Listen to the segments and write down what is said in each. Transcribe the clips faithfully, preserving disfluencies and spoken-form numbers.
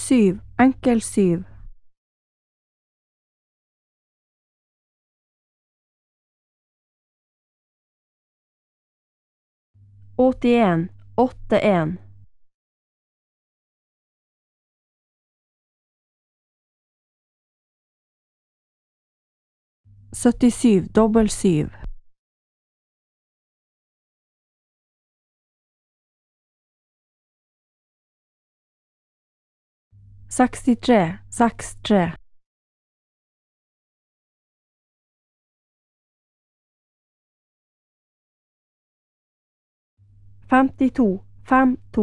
syv, enkel syv. åttien, åtte en. syttisju, dobbel syv. sekstitre, seks tre. femtito, fem to.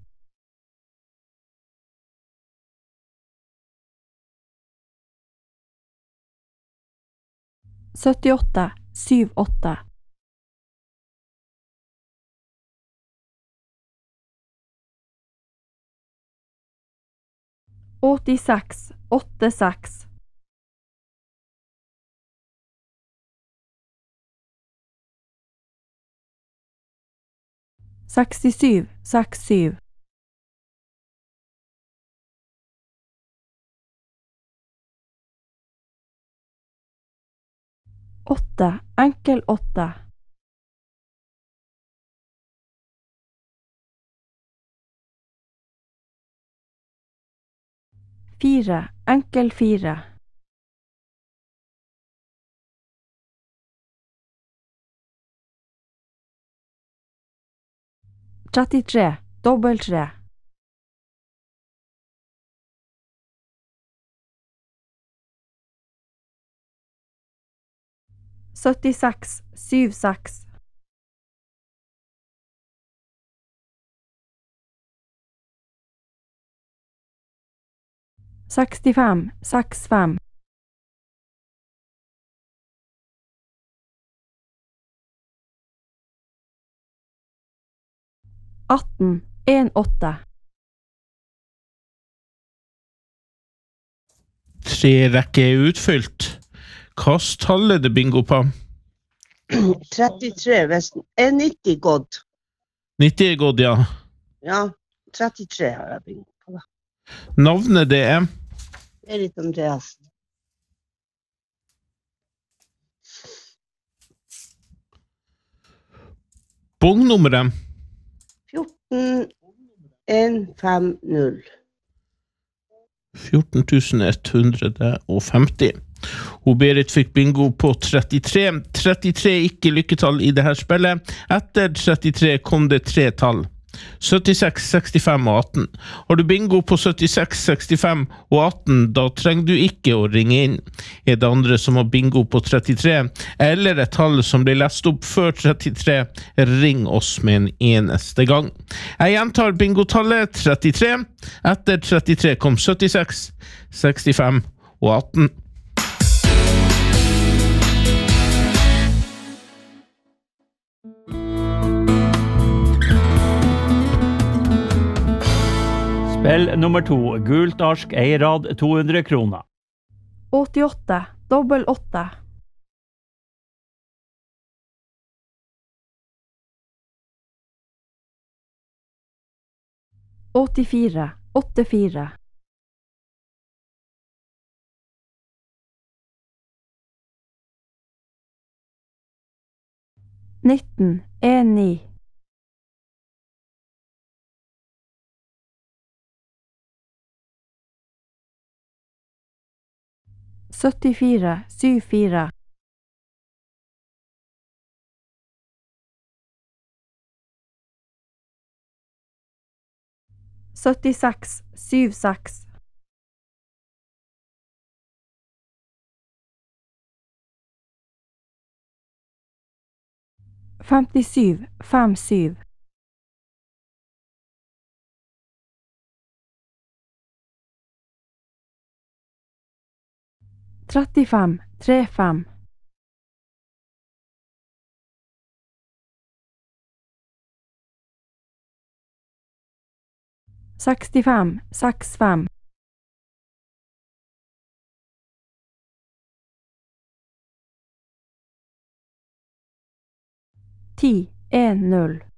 syttiåtte, syv åtte. åttiseks, åtte seks. sekstisju, seks syv. åtte, enkel åtte. fire, enkel fire. trettitre, dobbel tre. syttiseks, syv seks. sekstifem, seks fem. atten, en åtte. Tre rekker er utfylt. Hvilket tall er det bingo på? trettitre, hvis er nitti gått. nitti er gått, ja. Ja, trettitre har jeg bingo på da. Navnet det er? Berit Andreasen. Bongnummeret? fjorten, en fem null. fjorten tusen ett hundre og femti. Og Berit fikk bingo på trettitre. trettitre er ikke lykketall i dette spillet. Etter trettitre kom det tre tall. syttiseks, sekstifem og atten. Har du bingo på syttiseks, sekstifem og atten, da trenger du ikke å ringe inn. Er det andre som har bingo på trettitre, eller et tall som blir lest opp før trettitre, ring oss med en eneste gang. Jeg gjentar bingotallet trettitre. Etter trettitre kom syttiseks, sekstifem og atten. Spill nummer to, gult arsk, eirad, to hundre kroner. åttiåtte, dobbel åtte. åttifire, åtte fire. nitten, en ni. syttifire, syv fire. syttiseks, syv seks. femtisju, fem syv. trettifem, tre fem. sekstifem, seks fem. ti, en null.